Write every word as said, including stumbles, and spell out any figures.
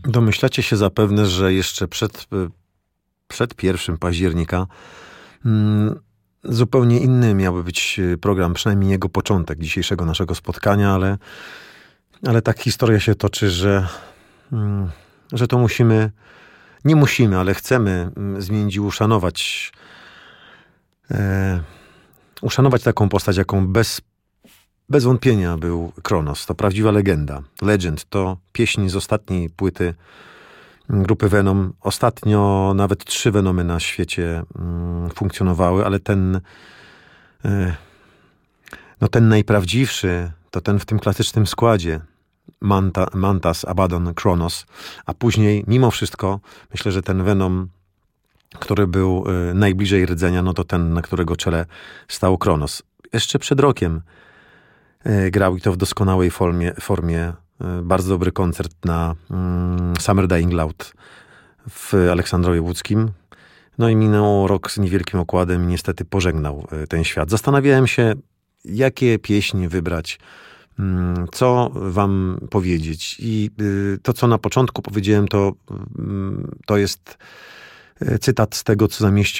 Domyślacie się zapewne, że jeszcze przed, przed pierwszym października mm, zupełnie inny miałby być program, przynajmniej jego początek dzisiejszego naszego spotkania, ale, ale tak historia się toczy, że, mm, że to musimy, nie musimy, ale chcemy zmienić i uszanować, e, uszanować taką postać, jaką bez Bez wątpienia był Kronos. To prawdziwa legenda. Legend to pieśń z ostatniej płyty grupy Venom. Ostatnio nawet trzy Venomy na świecie mm, funkcjonowały, ale ten y, no ten najprawdziwszy to ten w tym klasycznym składzie. Manta, Mantas, Abaddon, Kronos. A później, mimo wszystko, myślę, że ten Venom, który był y, najbliżej rdzenia, no to ten, na którego czele stał Kronos. Jeszcze przed rokiem grał i to w doskonałej formie. formie. Bardzo dobry koncert na mm, Summer Dying Loud w Aleksandrowie Łódzkim. No i minął rok z niewielkim okładem i niestety pożegnał ten świat. Zastanawiałem się, jakie pieśni wybrać, mm, co wam powiedzieć. I y, to, co na początku powiedziałem, to, y, to jest cytat z tego, co zamieścił